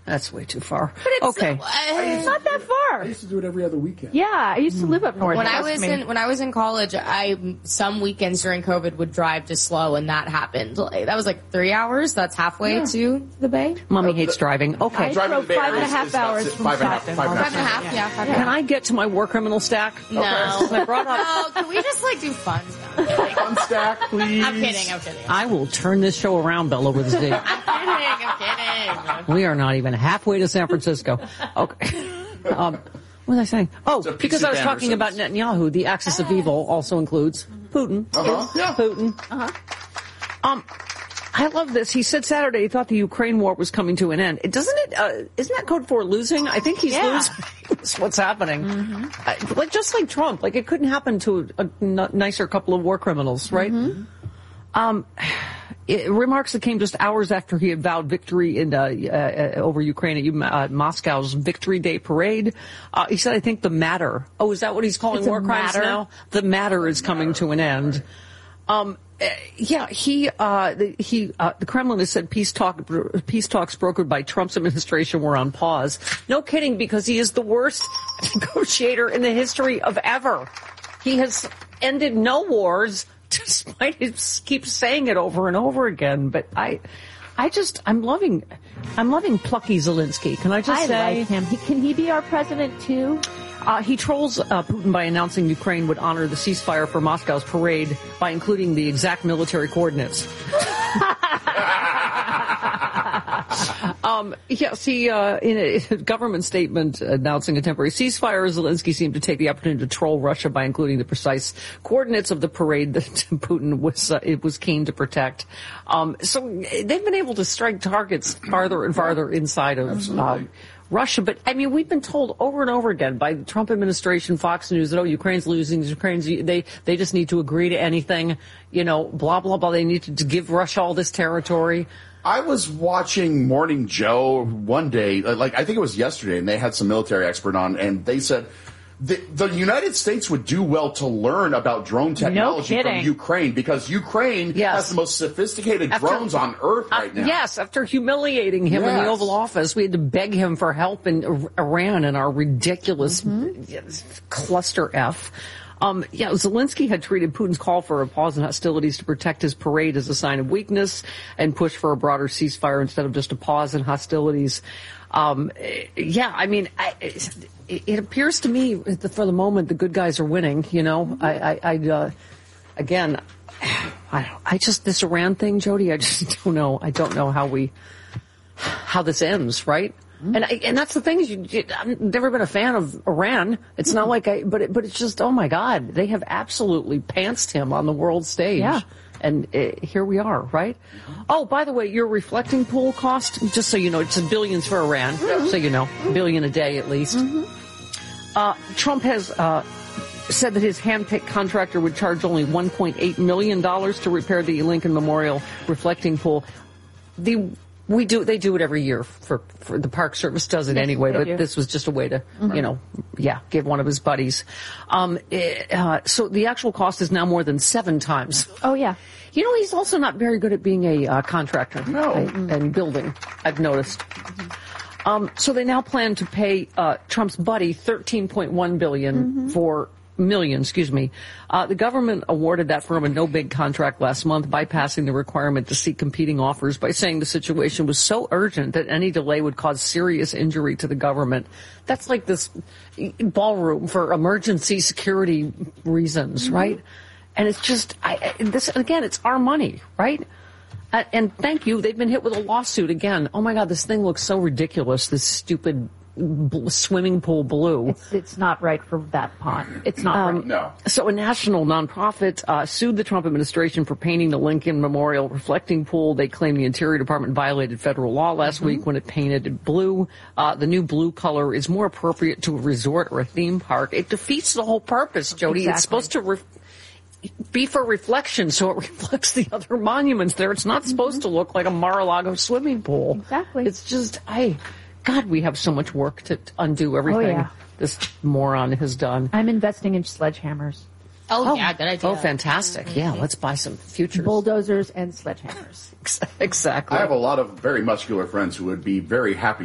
That's way too far. But it's, okay. It's not that far. I used to do it every other weekend. Yeah, I used to live up north. When I was in college, some weekends during COVID would drive to SLO, and that happened. That was like 3 hours. That's halfway to the Bay. Mommy hates driving. Okay. I drove 5.5 hours from Stockton. 5.5, yeah. Can I get to my war criminal stack? No. I brought up. No, can we just do fun stuff? Fun stack, please. I'm kidding. I will turn this show around, Bella, with Z. I'm kidding. We are not even halfway to San Francisco. Okay. What was I saying? Oh, So because I was talking about Netanyahu. The axis of evil also includes Putin. Yeah. Putin. I love this. He said Saturday he thought the Ukraine war was coming to an end. Isn't that code for losing? I think he's losing. That's what's happening. Mm-hmm. Just like Trump. It couldn't happen to a nicer couple of war criminals, right? Mm-hmm. Remarks that came just hours after he had vowed victory over Ukraine at Moscow's Victory Day parade. He said, I think the matter. Oh, is that what he's calling war crimes now? The matter is coming to an end. The Kremlin has said peace talks brokered by Trump's administration were on pause. No kidding, because he is the worst negotiator in the history of ever. He has ended no wars, despite him keep saying it over and over again. But I'm loving plucky Zelensky. Can I just say? I like him. Can he be our president too? He trolls Putin by announcing Ukraine would honor the ceasefire for Moscow's parade by including the exact military coordinates. In a government statement announcing a temporary ceasefire, Zelensky seemed to take the opportunity to troll Russia by including the precise coordinates of the parade that Putin was keen to protect. So they've been able to strike targets farther and farther inside of Russia. But, we've been told over and over again by the Trump administration, Fox News, that, Ukraine's losing, they just need to agree to anything, blah, blah, blah. They need to give Russia all this territory. I was watching Morning Joe one day, I think it was yesterday, and they had some military expert on, and they said the United States would do well to learn about drone technology from Ukraine, because Ukraine has the most sophisticated drones on Earth right now. Yes, after humiliating him in the Oval Office, we had to beg him for help in Iran and our ridiculous cluster F. Zelensky had treated Putin's call for a pause in hostilities to protect his parade as a sign of weakness and pushed for a broader ceasefire instead of just a pause in hostilities. It appears to me that for the moment the good guys are winning. This Iran thing, Jody, I just don't know. I don't know how this ends, right? And that's the thing is, I've never been a fan of Iran. It's not like but it's just, oh my God, they have absolutely pantsed him on the world stage. Yeah. And here we are, right? Oh, by the way, your reflecting pool cost, just so you know, it's billions for Iran. So you know, $1 billion a day at least. Trump has said that his hand-picked contractor would charge only $1.8 million to repair the Lincoln Memorial reflecting pool. They do it every year for the Park Service does it anyway, but this was just a way to, give one of his buddies. So the actual cost is now more than 7 times. Oh, yeah. He's also not very good at being a contractor and building, I've noticed. So they now plan to pay Trump's buddy $13.1 billion The government awarded that firm a no-bid contract last month, bypassing the requirement to seek competing offers by saying the situation was so urgent that any delay would cause serious injury to the government. That's like this ballroom for emergency security reasons, right? And it's just, it's our money, right? And thank you, they've been hit with a lawsuit again. Oh my God, this thing looks so ridiculous, this stupid swimming pool blue. It's not right for that pond. It's not right. No. So a national nonprofit sued the Trump administration for painting the Lincoln Memorial reflecting pool. They claim the Interior Department violated federal law last week when it painted it blue. The new blue color is more appropriate to a resort or a theme park. It defeats the whole purpose, Jody. Exactly. It's supposed to be for reflection, so it reflects the other monuments there. It's not supposed to look like a Mar-a-Lago swimming pool. Exactly. It's just, God, we have so much work to undo everything this moron has done. I'm investing in sledgehammers. Oh, yeah, good idea. Oh, fantastic. Yeah, let's buy some futures. Bulldozers and sledgehammers. Exactly. I have a lot of very muscular friends who would be very happy